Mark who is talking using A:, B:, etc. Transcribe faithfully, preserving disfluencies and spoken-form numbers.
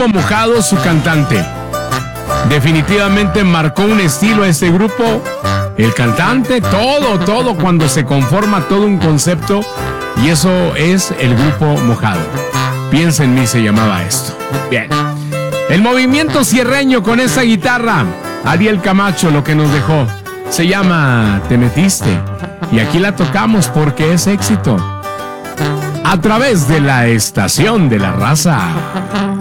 A: Grupo Mojado, su cantante. Definitivamente marcó un estilo a este grupo. El cantante, todo, todo, cuando se conforma todo un concepto. Y eso es el Grupo Mojado. Piensa en mí, se llamaba esto. Bien. El movimiento sierreño con esa guitarra. Ariel Camacho, lo que nos dejó. Se llama Te Metiste. Y aquí la tocamos porque es éxito. A través de la Estación de la Raza.